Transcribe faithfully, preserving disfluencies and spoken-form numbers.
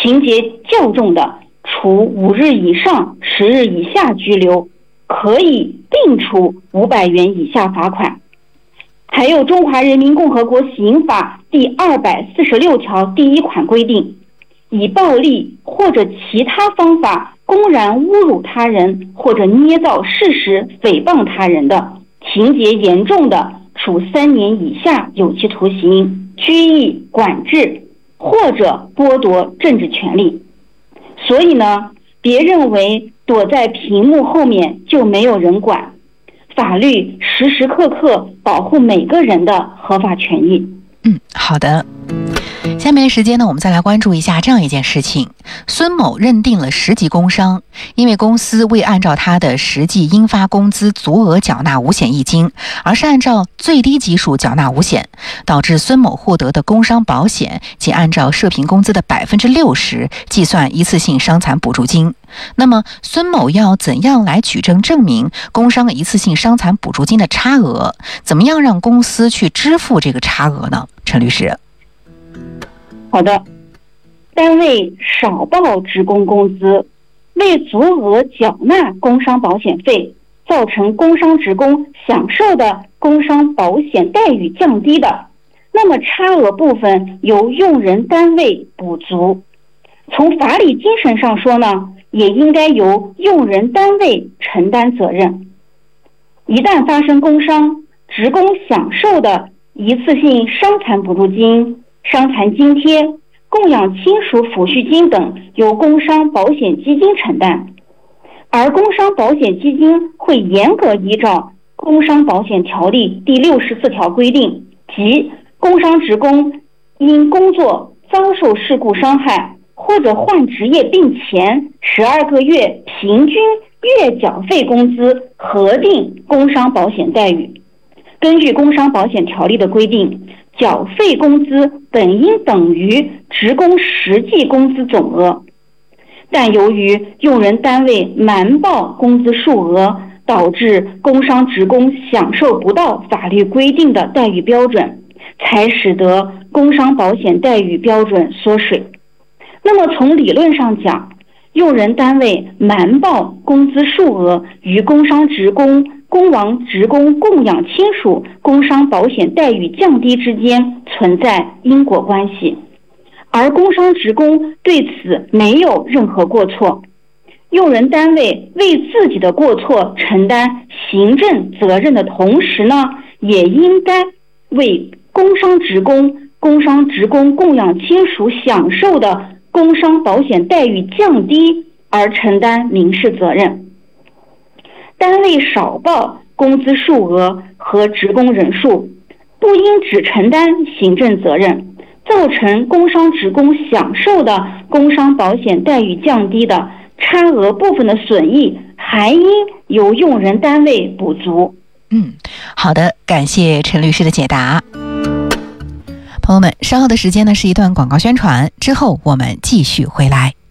情节较重的，处五日以上十日以下拘留，可以并处五百元以下罚款。还有中华人民共和国刑法第二百四十六条第一款规定，以暴力或者其他方法公然侮辱他人或者捏造事实诽谤他人的，情节严重的，处三年以下有期徒刑、拘役、管制或者剥夺政治权利。所以呢，别认为躲在屏幕后面就没有人管，法律时时刻刻保护每个人的合法权益。 嗯，好的。下面的时间呢，我们再来关注一下这样一件事情：孙某认定了十级工伤，因为公司未按照他的实际应发工资足额缴纳五险一金，而是按照最低级数缴纳五险，导致孙某获得的工伤保险仅按照社平工资的百分之六十计算一次性伤残补助金。那么孙某要怎样来举证证明工伤一次性伤残补助金的差额？怎么样让公司去支付这个差额呢？陈律师。 好的，单位少报职工工资，未足额缴纳工伤保险费，造成工伤职工享受的工伤保险待遇降低的，那么差额部分由用人单位补足。从法理精神上说呢，也应该由用人单位承担责任。一旦发生工伤，职工享受的一次性伤残补助金、伤残津贴、供养亲属抚恤金等由工伤保险基金承担，而工伤保险基金会严格依照工伤保险条例第六十四条规定，即工伤职工因工作遭受事故伤害或者患职业病前十二个月平均月缴费工资核定工伤保险待遇。根据工伤保险条例的规定，缴费工资本应等于职工实际工资总额，但由于用人单位瞒报工资数额，导致工伤职工享受不到法律规定的待遇标准，才使得工伤保险待遇标准缩水。那么从理论上讲，用人单位瞒报工资数额与工伤职工、工亡职工供养亲属工伤保险待遇降低之间存在因果关系，而工伤职工对此没有任何过错。用人单位为自己的过错承担行政责任的同时呢，也应该为工伤职工、工伤职工供养亲属享受的工伤保险待遇降低而承担民事责任。单位少报工资数额和职工人数，不应只承担行政责任，造成工伤职工享受的工伤保险待遇降低的差额部分的损益，还应由用人单位补足。 嗯，好的，感谢陈律师的解答。朋友们，稍后的时间呢是一段广告宣传，之后我们继续回来。